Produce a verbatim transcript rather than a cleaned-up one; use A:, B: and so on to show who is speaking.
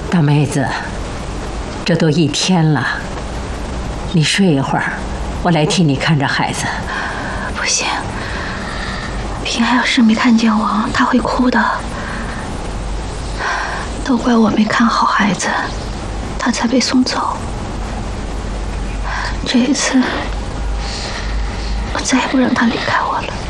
A: 大妹子，这都一天了，你睡一会儿，我来替你看着孩子。
B: 不行，平安要是没看见我，他会哭的。都怪我没看好孩子，他才被送走。这一次，我再也不让他离开我了。